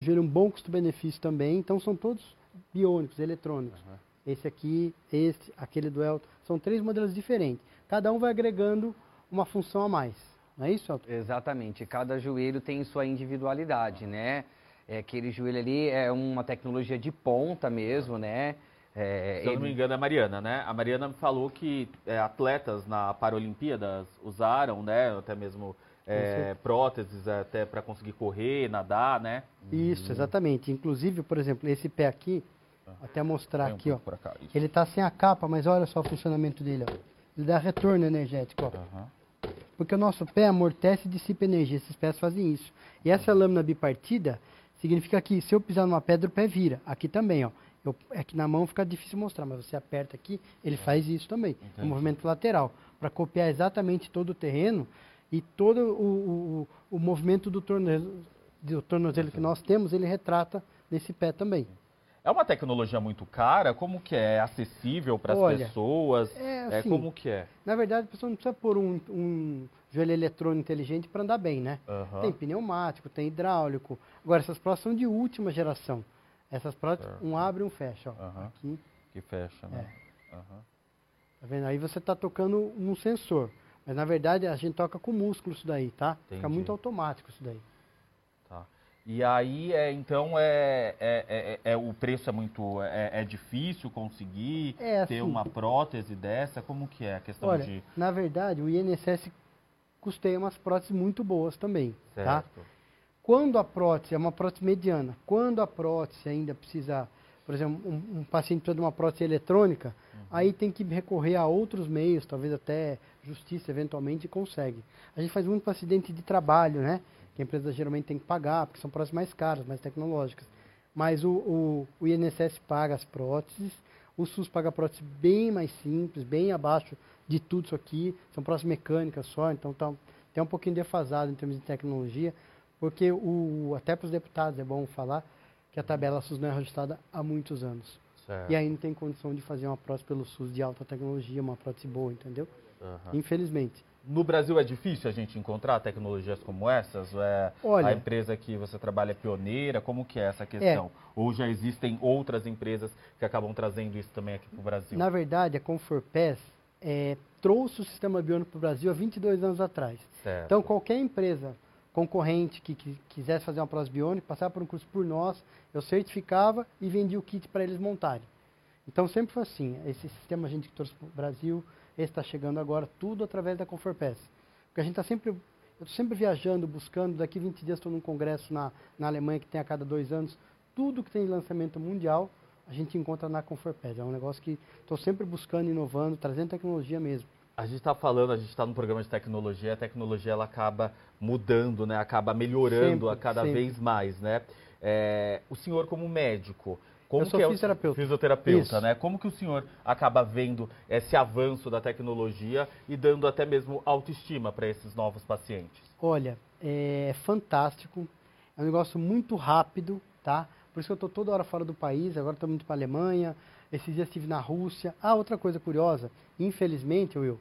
joelho um bom custo-benefício também, então são todos biônicos, eletrônicos. Esse aqui, aquele do Elton, são 3 modelos diferentes. Cada um vai agregando uma função a mais. Não é isso, Elton? Exatamente. Cada joelho tem sua individualidade, né? Aquele joelho ali é uma tecnologia de ponta mesmo, né? Se eu não me engano, é a Mariana, né? A Mariana falou que atletas na Paralimpíadas usaram, né? Até mesmo próteses até para conseguir correr, nadar, né? Isso, exatamente. Inclusive, por exemplo, esse pé aqui, até mostrar aqui, ó. Ele está sem a capa, mas olha só o funcionamento dele, ó. Ele dá retorno energético, ó. Porque o nosso pé amortece e dissipa energia. Esses pés fazem isso. E essa lâmina bipartida significa que se eu pisar numa pedra, o pé vira. Aqui também, ó. Aqui na mão fica difícil mostrar, mas você aperta aqui, ele faz isso também. É um movimento lateral. Para copiar exatamente todo o terreno e todo o movimento do tornozelo que nós temos, ele retrata nesse pé também. É uma tecnologia muito cara? Como que é? É acessível para as pessoas? Assim, como que é? Na verdade, a pessoa não precisa pôr um joelho eletrônico inteligente para andar bem, né? Tem pneumático, tem hidráulico. Agora, essas próteses são de última geração. Essas próteses, um abre e um fecha, ó. Aqui. Que fecha, né? Tá vendo? Aí você está tocando um sensor. Mas, na verdade, a gente toca com músculo isso daí, tá? Entendi. Fica muito automático isso daí. Tá. E aí, então, o preço é muito... É difícil conseguir ter uma prótese dessa? Como que é a questão de... Na verdade, o INSS custeia umas próteses muito boas também, tá? Quando a prótese é uma prótese mediana, quando a prótese ainda precisa... Por exemplo, um paciente precisa de uma prótese eletrônica, aí tem que recorrer a outros meios, talvez até justiça eventualmente, e consegue. A gente faz muito para acidente de trabalho, né? Que a empresa geralmente tem que pagar, porque são próteses mais caras, mais tecnológicas. Mas o INSS paga as próteses, o SUS paga próteses bem mais simples, bem abaixo de tudo isso aqui, são próteses mecânicas só, então tá um pouquinho defasado em termos de tecnologia, porque até para os deputados é bom falar que a tabela SUS não é ajustada há muitos anos. E aí não tem condição de fazer uma prótese pelo SUS de alta tecnologia, uma prótese boa, entendeu? Infelizmente. No Brasil é difícil a gente encontrar tecnologias como essas? A empresa que você trabalha é pioneira? Como que é essa questão? Ou já existem outras empresas que acabam trazendo isso também aqui para o Brasil? Na verdade, a Conforpes trouxe o sistema biônico para o Brasil há 22 anos atrás. Então, qualquer empresa concorrente que quisesse fazer uma prótese biônica, passava por um curso por nós, eu certificava e vendia o kit para eles montarem. Então, sempre foi assim. Esse sistema a gente trouxe para o Brasil, esse está chegando agora, tudo através da Conforpes. Porque a gente está sempre... Eu estou sempre viajando, buscando. Daqui 20 dias estou num congresso na Alemanha, que tem a cada 2 anos. Tudo que tem lançamento mundial, a gente encontra na Conforpes. É um negócio que estou sempre buscando, inovando, trazendo tecnologia mesmo. A gente está falando, a gente está num programa de tecnologia, a tecnologia ela acaba mudando, né? Acaba melhorando a cada vez mais, né? O senhor como médico, eu sou fisioterapeuta, né? Como que o senhor acaba vendo esse avanço da tecnologia e dando até mesmo autoestima para esses novos pacientes? Olha, é fantástico, é um negócio muito rápido, tá? Por isso que eu estou toda hora fora do país, agora estou indo para a Alemanha, esses dias estive na Rússia. Outra coisa curiosa, infelizmente, Will,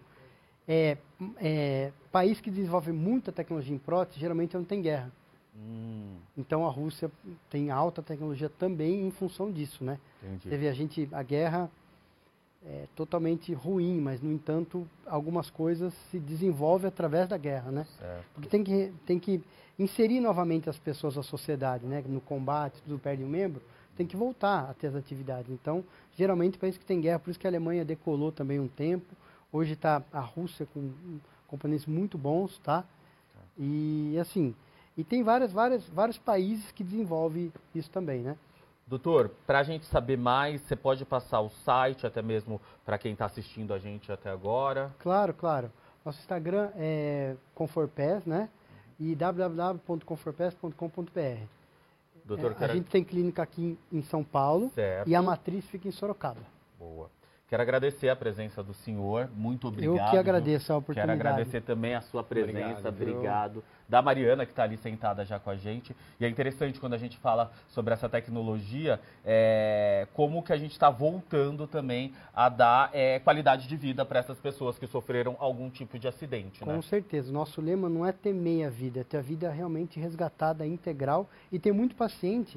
país que desenvolve muita tecnologia em prótese, geralmente não tem guerra. Então a Rússia tem alta tecnologia também em função disso, né? Você vê, a guerra é totalmente ruim, mas no entanto algumas coisas se desenvolvem através da guerra, né? Porque tem que inserir novamente as pessoas na sociedade, né? No combate, tudo perde um membro, tem que voltar a ter as atividades. Então, geralmente país que tem guerra, por isso que a Alemanha decolou também um tempo. Hoje está a Rússia com componentes muito bons, tá? E assim, e tem vários países que desenvolvem isso também, né? Doutor, para a gente saber mais, você pode passar o site, até mesmo para quem está assistindo a gente até agora? Claro. Nosso Instagram é Conforpes, né? E www.conforpes.com.br. A gente tem clínica aqui em São Paulo e a matriz fica em Sorocaba. Boa. Quero agradecer a presença do senhor, muito obrigado. Eu que agradeço a oportunidade. Quero agradecer também a sua presença, obrigado. Da Mariana, que está ali sentada já com a gente. E é interessante quando a gente fala sobre essa tecnologia, como que a gente está voltando também a dar qualidade de vida para essas pessoas que sofreram algum tipo de acidente. Com certeza. Nosso lema não é ter meia vida, é ter a vida realmente resgatada, integral. E tem muito paciente